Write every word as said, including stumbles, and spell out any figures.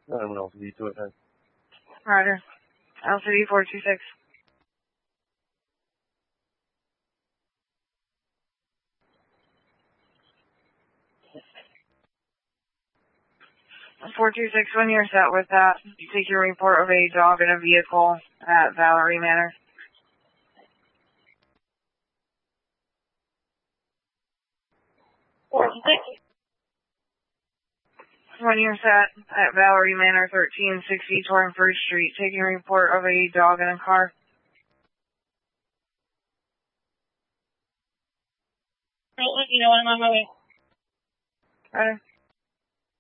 I don't know if you do it then. Roger. L C D four two six. four two six, when you're set with that, take your report of a dog in a vehicle at Valerie Manor. When you're set at Valerie Manor, thirteen sixty Torrent First Street, taking a report of a dog in a car. I'll let you know when I'm on my way. Roger.